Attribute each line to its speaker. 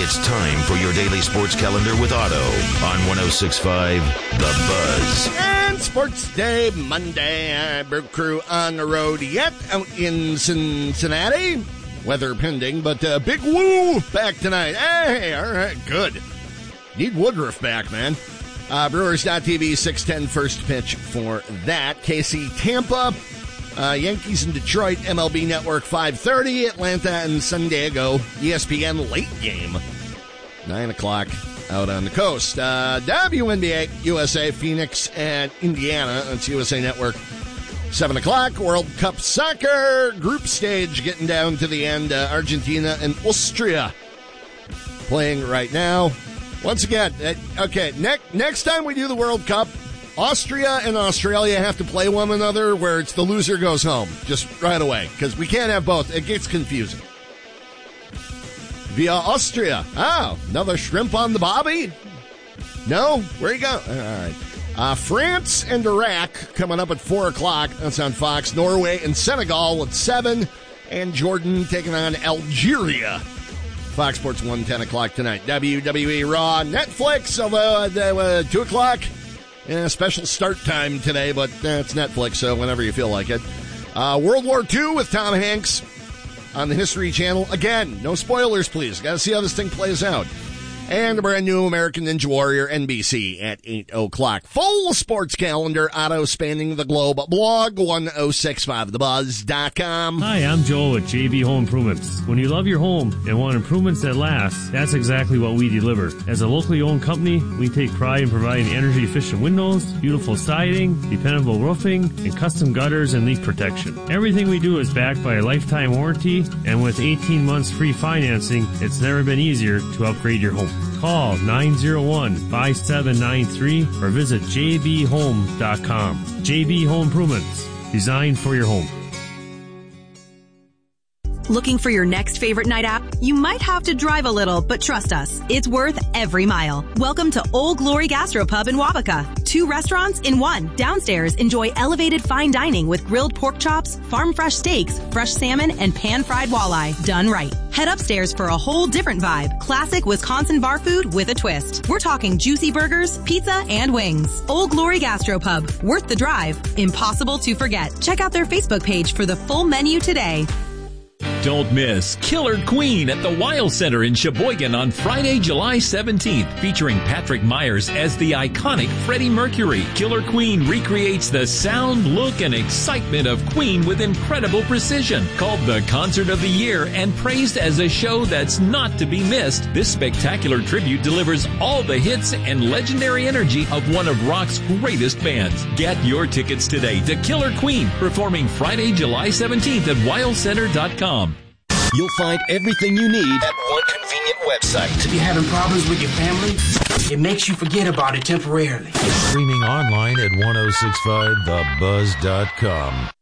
Speaker 1: It's time for your daily sports calendar with Otto on 106.5 The Buzz.
Speaker 2: And Sports Day Monday. Bird Crew on the road yet out in Cincinnati. Weather pending, but Big Woo back tonight. Hey, all right, good. Need Woodruff back, man. Brewers.tv, 6:10 first pitch for that. KC Tampa. Yankees in Detroit, MLB Network 5:30, Atlanta and San Diego, ESPN late game, 9 o'clock out on the coast. WNBA, USA, Phoenix and Indiana, that's USA Network, 7 o'clock. World Cup Soccer, group stage getting down to the end, Argentina and Austria playing right now. Once again, okay, next time we do the World Cup, Austria and Australia have to play one another where it's the loser goes home just right away because we can't have both. It gets confusing. Via Austria. Oh, another shrimp on the bobby? No? Where you go? All right. France and Iraq coming up at 4 o'clock. That's on Fox. Norway and Senegal at 7. And Jordan taking on Algeria. Fox Sports 1, 10 o'clock tonight. WWE Raw, Netflix, although 2 o'clock. Yeah, special start time today, but it's Netflix, so whenever you feel like it. World War II with Tom Hanks on the History Channel. Again, no spoilers, please. Got to see how this thing plays out. And a brand new American Ninja Warrior, NBC, at 8 o'clock. Full sports calendar, Auto spanning the globe. Blog 1065thebuzz.com.
Speaker 3: Hi, I'm Joel at JB Home Improvements. When you love your home and want improvements that last, that's exactly what we deliver. As a locally owned company, we take pride in providing energy-efficient windows, beautiful siding, dependable roofing, and custom gutters and leak protection. Everything we do is backed by a lifetime warranty, and with 18 months free financing, it's never been easier to upgrade your home. Call 901-5793 or visit jbhome.com. JB Home Improvements, designed for your home.
Speaker 4: Looking for your next favorite night out? You might have to drive a little, but trust us, it's worth every mile. Welcome to Old Glory Gastropub in Wabaka. 2 restaurants in one. Downstairs, enjoy elevated fine dining with grilled pork chops, farm-fresh steaks, fresh salmon, and pan-fried walleye. Done right. Head upstairs for a whole different vibe. Classic Wisconsin bar food with a twist. We're talking juicy burgers, pizza, and wings. Old Glory Gastropub. Worth the drive. Impossible to forget. Check out their Facebook page for the full menu today.
Speaker 5: Don't miss Killer Queen at the Weil Center in Sheboygan on Friday, July 17th, featuring Patrick Myers as the iconic Freddie Mercury. Killer Queen recreates the sound, look, and excitement of Queen with incredible precision. Called the Concert of the Year and praised as a show that's not to be missed, this spectacular tribute delivers all the hits and legendary energy of one of rock's greatest bands. Get your tickets today to Killer Queen, performing Friday, July 17th at WeilCenter.com.
Speaker 1: You'll find everything you need at one convenient website.
Speaker 6: If you're having problems with your family, it makes you forget about it temporarily.
Speaker 1: Streaming online at 1065thebuzz.com.